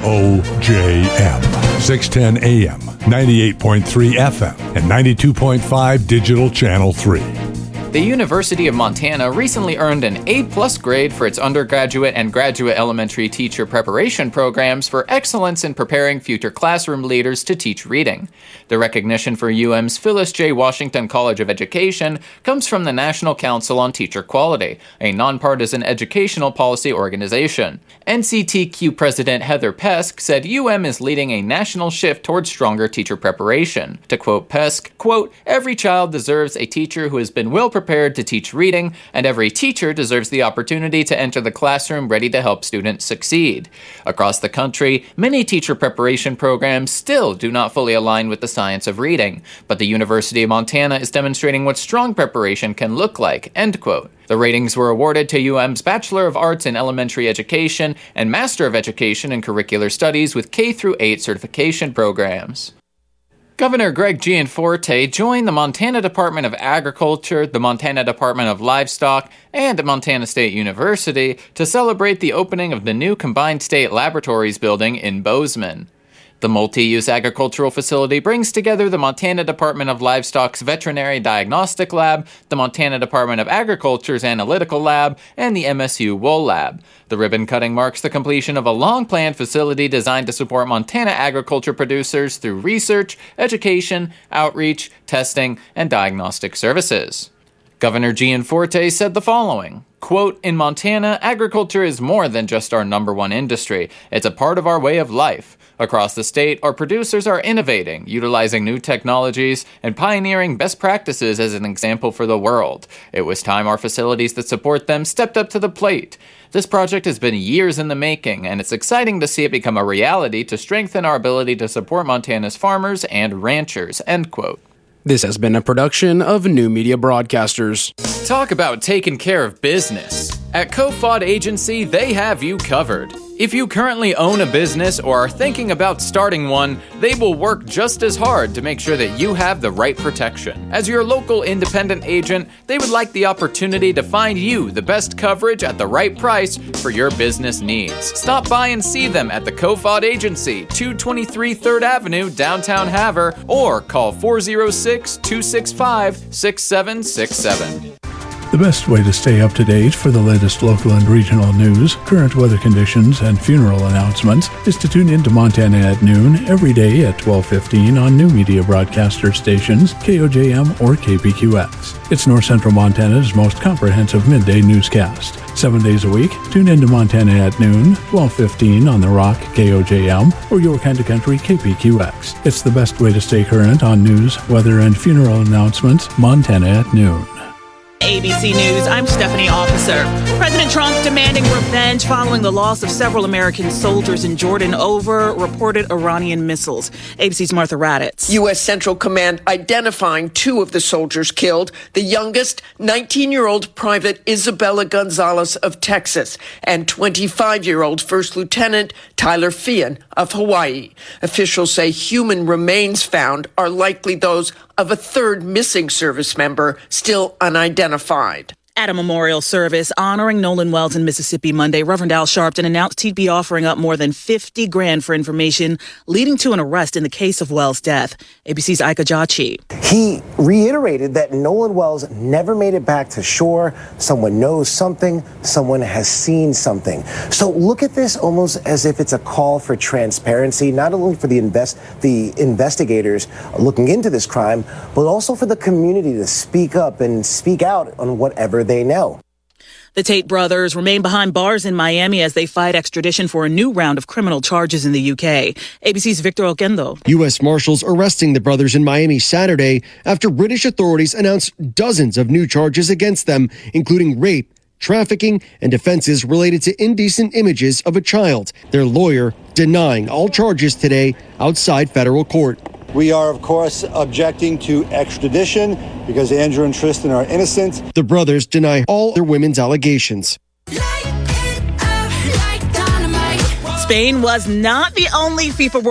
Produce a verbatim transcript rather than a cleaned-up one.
O J M, six ten A M, ninety-eight point three F M, and ninety-two point five Digital Channel three. The University of Montana recently earned an A-plus grade for its undergraduate and graduate elementary teacher preparation programs for excellence in preparing future classroom leaders to teach reading. The recognition for U M's Phyllis J. Washington College of Education comes from the National Council on Teacher Quality, a nonpartisan educational policy organization. N C T Q President Heather Pesk said U M is leading a national shift towards stronger teacher preparation. To quote Pesk, quote, "Every child deserves a teacher who has been well prepared prepared to teach reading, and every teacher deserves the opportunity to enter the classroom ready to help students succeed." Across the country, many teacher preparation programs still do not fully align with the science of reading, but the University of Montana is demonstrating what strong preparation can look like, end quote. The ratings were awarded to U M's Bachelor of Arts in Elementary Education and Master of Education in Curricular Studies with K through eight certification programs. Governor Greg Gianforte joined the Montana Department of Agriculture, the Montana Department of Livestock, and Montana State University to celebrate the opening of the new Combined State Laboratories building in Bozeman. The multi-use agricultural facility brings together the Montana Department of Livestock's Veterinary Diagnostic Lab, the Montana Department of Agriculture's Analytical Lab, and the M S U Wool Lab. The ribbon cutting marks the completion of a long-planned facility designed to support Montana agriculture producers through research, education, outreach, testing, and diagnostic services. Governor Gianforte said the following, quote, "In Montana, agriculture is more than just our number one industry. It's a part of our way of life. Across the state, our producers are innovating, utilizing new technologies, and pioneering best practices as an example for the world. It was time our facilities that support them stepped up to the plate. This project has been years in the making, and it's exciting to see it become a reality to strengthen our ability to support Montana's farmers and ranchers," end quote. This has been a production of New Media Broadcasters. Talk about taking care of business. At Kofod Agency, they have you covered. If you currently own a business or are thinking about starting one, they will work just as hard to make sure that you have the right protection. As your local independent agent, they would like the opportunity to find you the best coverage at the right price for your business needs. Stop by and see them at the Kofod Agency, two twenty-three third Avenue, downtown Havre, or call four oh six, two six five, six seven six seven. The best way to stay up to date for the latest local and regional news, current weather conditions, and funeral announcements is to tune in to Montana at Noon every day at twelve fifteen on New Media Broadcaster stations, K O J M or K P Q X. It's North Central Montana's most comprehensive midday newscast. Seven days a week, tune in to Montana at Noon, twelve fifteen on The Rock, K O J M, or Your Kind of Country, K P Q X. It's the best way to stay current on news, weather, and funeral announcements, Montana at Noon. A B C News, I'm Stephanie Officer. President Trump demanding revenge following the loss of several American soldiers in Jordan over reported Iranian missiles. A B C's Martha Raddatz. U S. Central Command identifying two of the soldiers killed. The youngest, nineteen-year-old Private Isabella Gonzalez of Texas, and twenty-five-year-old First Lieutenant Tyler Feehan of Hawaii. Officials say human remains found are likely those of a third missing service member still unidentified. At a memorial service honoring Nolan Wells in Mississippi Monday, Reverend Al Sharpton announced he'd be offering up more than fifty grand for information leading to an arrest in the case of Wells' death. A B C's Ika Jachi. He reiterated that Nolan Wells never made it back to shore. Someone knows something. Someone has seen something. So look at this almost as if it's a call for transparency, not only for the invest the investigators looking into this crime, but also for the community to speak up and speak out on whatever they know. The Tate brothers remain behind bars in Miami as they fight extradition for a new round of criminal charges in the U K. A B C's Victor Oquendo. U S Marshals arresting the brothers in Miami Saturday after British authorities announced dozens of new charges against them, including rape, trafficking, and offenses related to indecent images of a child. Their lawyer denying all charges today outside federal court. We are, of course, objecting to extradition because Andrew and Tristan are innocent. The brothers deny all their women's allegations. Spain was not the only FIFA World